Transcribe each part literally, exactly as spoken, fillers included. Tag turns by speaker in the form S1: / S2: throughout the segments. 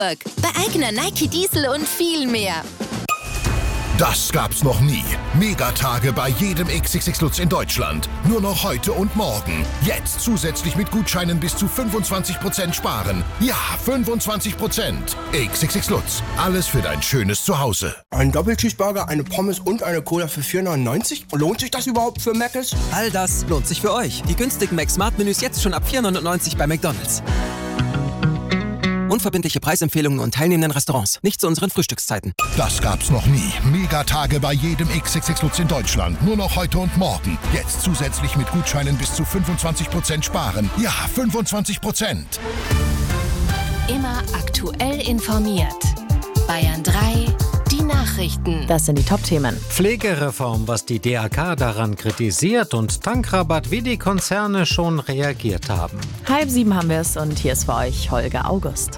S1: Bei Aigner, Nike Diesel und viel mehr.
S2: Das gab's noch nie. Megatage bei jedem X X X Lutz in Deutschland. Nur noch heute und morgen. Jetzt zusätzlich mit Gutscheinen bis zu fünfundzwanzig Prozent sparen. Ja, fünfundzwanzig Prozent. X X X Lutz. Alles für dein schönes Zuhause.
S3: Ein Doppelcheeseburger, eine Pommes und eine Cola für vier neunundneunzig? Lohnt sich das überhaupt für Mc's?
S4: All das lohnt sich für euch. Die günstigen Mac-Smart-Menüs jetzt schon ab vier neunundneunzig bei McDonald's. Unverbindliche Preisempfehlungen und teilnehmenden Restaurants. Nicht zu unseren Frühstückszeiten.
S2: Das gab's noch nie. Megatage bei jedem X X X Lutz in Deutschland. Nur noch heute und morgen. Jetzt zusätzlich mit Gutscheinen bis zu fünfundzwanzig Prozent sparen. Ja, fünfundzwanzig Prozent.
S1: Immer aktuell informiert. Bayern drei, die Nachrichten.
S5: Das sind die Top-Themen.
S6: Pflegereform, was die D A K daran kritisiert, und Tankrabatt, wie die Konzerne schon reagiert haben.
S5: Halb sieben haben wir es und hier ist für euch Holger August.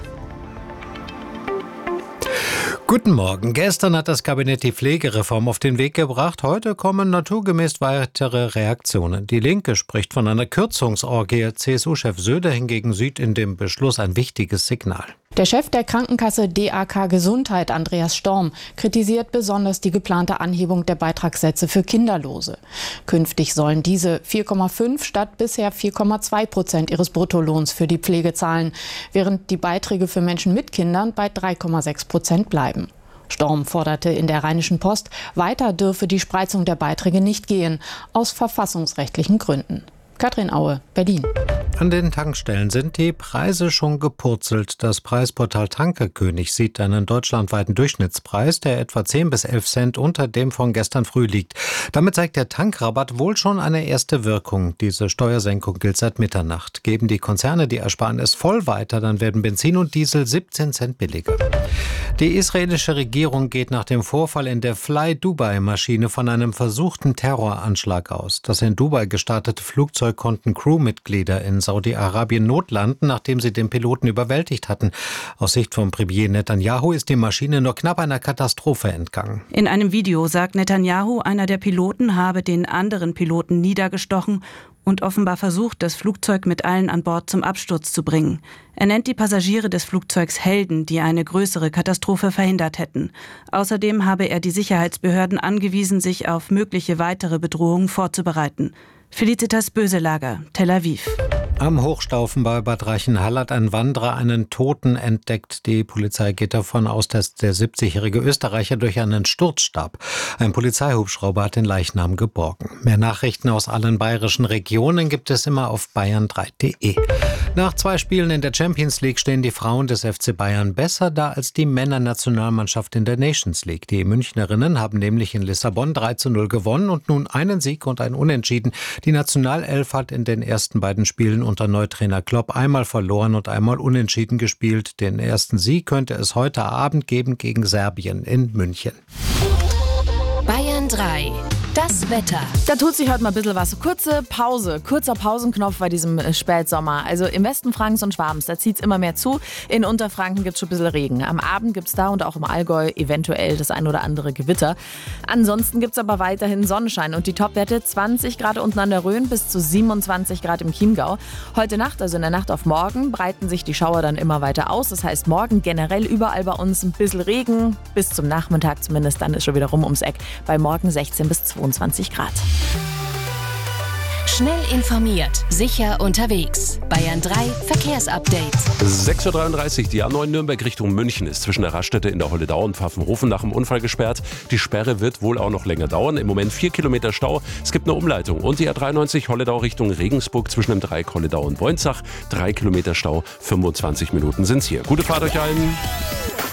S6: Guten Morgen. Gestern hat das Kabinett die Pflegereform auf den Weg gebracht. Heute kommen naturgemäß weitere Reaktionen. Die Linke spricht von einer Kürzungsorgie. C S U-Chef Söder hingegen sieht in dem Beschluss ein wichtiges Signal.
S7: Der Chef der Krankenkasse D A K Gesundheit, Andreas Storm, kritisiert besonders die geplante Anhebung der Beitragssätze für Kinderlose. Künftig sollen diese vier Komma fünf statt bisher vier Komma zwei Prozent ihres Bruttolohns für die Pflege zahlen, während die Beiträge für Menschen mit Kindern bei drei Komma sechs Prozent bleiben. Storm forderte in der Rheinischen Post, weiter dürfe die Spreizung der Beiträge nicht gehen, aus verfassungsrechtlichen Gründen. Katrin Aue, Berlin.
S6: An den Tankstellen sind die Preise schon gepurzelt. Das Preisportal Tankekönig sieht einen deutschlandweiten Durchschnittspreis, der etwa zehn bis elf Cent unter dem von gestern früh liegt. Damit zeigt der Tankrabatt wohl schon eine erste Wirkung. Diese Steuersenkung gilt seit Mitternacht. Geben die Konzerne die Ersparnis voll weiter, dann werden Benzin und Diesel siebzehn Cent billiger. Die israelische Regierung geht nach dem Vorfall in der Fly Dubai-Maschine von einem versuchten Terroranschlag aus. Das in Dubai gestartete Flugzeug konnten Crewmitglieder in Saudi-Arabien notlanden, nachdem sie den Piloten überwältigt hatten. Aus Sicht von Premier Netanyahu ist die Maschine nur knapp einer Katastrophe entgangen.
S8: In einem Video sagt Netanyahu, einer der Piloten habe den anderen Piloten niedergestochen und offenbar versucht, das Flugzeug mit allen an Bord zum Absturz zu bringen. Er nennt die Passagiere des Flugzeugs Helden, die eine größere Katastrophe verhindert hätten. Außerdem habe er die Sicherheitsbehörden angewiesen, sich auf mögliche weitere Bedrohungen vorzubereiten. Felicitas Böselager, Tel Aviv.
S6: Am Hochstaufen bei Bad Reichenhall hat ein Wanderer einen Toten entdeckt. Die Polizei geht davon aus, dass der siebzigjährige Österreicher durch einen Sturz starb. Ein Polizeihubschrauber hat den Leichnam geborgen. Mehr Nachrichten aus allen bayerischen Regionen gibt es immer auf bayern drei punkt de. Nach zwei Spielen in der Champions League stehen die Frauen des F C Bayern besser da als die Männernationalmannschaft in der Nations League. Die Münchnerinnen haben nämlich in Lissabon drei zu null gewonnen und nun einen Sieg und ein Unentschieden. Die Nationalelf hat in den ersten beiden Spielen unter Neutrainer Klopp einmal verloren und einmal unentschieden gespielt. Den ersten Sieg könnte es heute Abend geben gegen Serbien in München.
S1: Bayern drei. Das Wetter.
S5: Da tut sich heute mal ein bisschen was. Kurze Pause, kurzer Pausenknopf bei diesem Spätsommer. Also im Westen Frankens und Schwabens, da zieht es immer mehr zu. In Unterfranken gibt es schon ein bisschen Regen. Am Abend gibt es da und auch im Allgäu eventuell das ein oder andere Gewitter. Ansonsten gibt es aber weiterhin Sonnenschein und die Topwerte zwanzig Grad unten an der Rhön bis zu siebenundzwanzig Grad im Chiemgau. Heute Nacht, also in der Nacht auf morgen, breiten sich die Schauer dann immer weiter aus. Das heißt, morgen generell überall bei uns ein bisschen Regen. Bis zum Nachmittag zumindest, dann ist schon wieder rum ums Eck. Bei morgen sechzehn bis zweiundzwanzig Grad.
S1: Schnell informiert, sicher unterwegs. Bayern drei Verkehrsupdate.
S9: sechs Uhr dreiunddreißig, die A neun Nürnberg Richtung München ist zwischen der Raststätte in der Holledau und Pfaffenhofen nach dem Unfall gesperrt. Die Sperre wird wohl auch noch länger dauern. Im Moment vier Kilometer Stau. Es gibt eine Umleitung. Und die A dreiundneunzig Holledau Richtung Regensburg zwischen dem Dreieck Holledau und Boinzach. Drei Kilometer Stau, fünfundzwanzig Minuten sind's hier. Gute Fahrt euch allen.